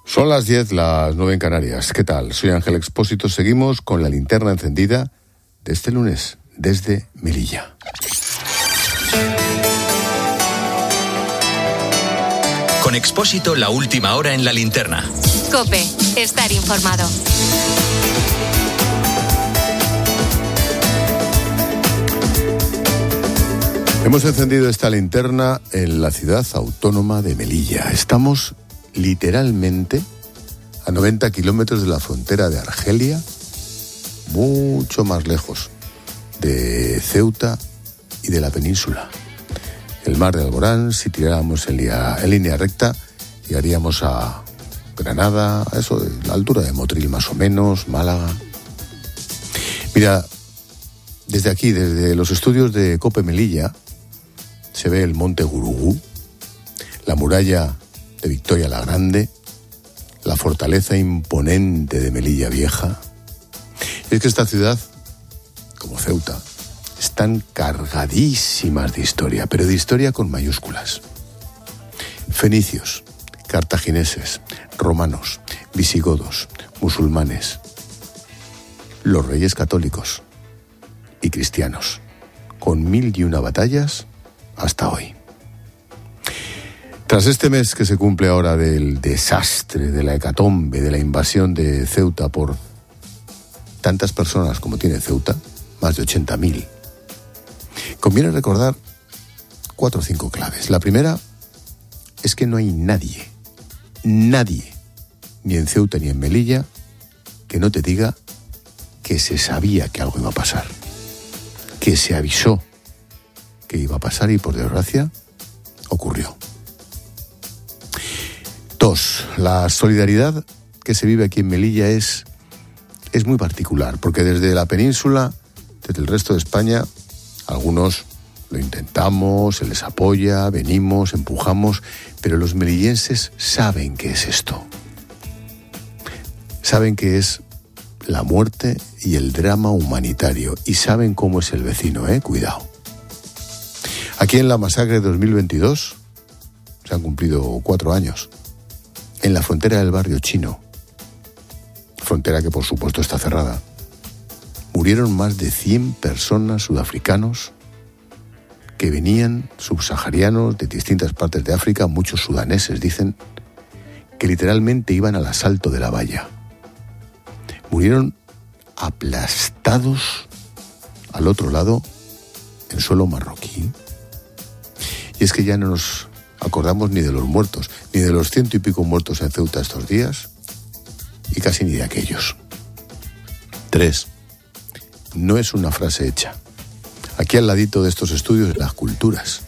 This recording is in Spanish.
Son las 10, las 9 en Canarias. ¿Qué tal? Soy Ángel Expósito. Seguimos con la linterna encendida de este lunes desde Melilla. Con Expósito, la última hora en la linterna. COPE, estar informado. Hemos encendido esta linterna en la ciudad autónoma de Melilla. Estamos literalmente a 90 kilómetros de la frontera de Argelia, mucho más lejos de Ceuta y de la península. El mar de Alborán, si tiráramos en línea recta, llegaríamos a Granada, a eso de la altura de Motril más o menos, Málaga. Mira, desde aquí, desde los estudios de COPE Melilla, se ve el monte Gurugú, la muralla de Victoria la Grande, la fortaleza imponente de Melilla Vieja. Y es que esta ciudad, como Ceuta, están cargadísimas de historia, pero de historia con mayúsculas. Fenicios, cartagineses, romanos, visigodos, musulmanes, los reyes católicos y cristianos, con 1001 batallas hasta hoy. Tras este mes que se cumple ahora del desastre, de la hecatombe, de la invasión de Ceuta por tantas personas como tiene Ceuta, más de 80.000, conviene recordar 4 o 5 claves. La primera es que no hay nadie, ni en Ceuta ni en Melilla, que no te diga que se sabía que algo iba a pasar, que se avisó que iba a pasar y, por desgracia, ocurrió. 2. La solidaridad que se vive aquí en Melilla es muy particular, porque desde la península, desde el resto de España, algunos lo intentamos, se les apoya, venimos, empujamos, pero los melillenses saben qué es esto. Saben qué es la muerte y el drama humanitario, y saben cómo es el vecino, cuidado. Aquí en la masacre de 2022 se han cumplido 4 años. En la frontera del barrio chino, frontera que por supuesto está cerrada, murieron más de 100 personas sudafricanos que venían subsaharianos de distintas partes de África, muchos sudaneses, dicen, que literalmente iban al asalto de la valla. Murieron aplastados al otro lado en suelo marroquí. Y es que ya no nos acordamos ni de los muertos, ni de los 100 y pico muertos en Ceuta estos días, y casi ni de aquellos. 3. No es una frase hecha. Aquí al ladito de estos estudios, las culturas.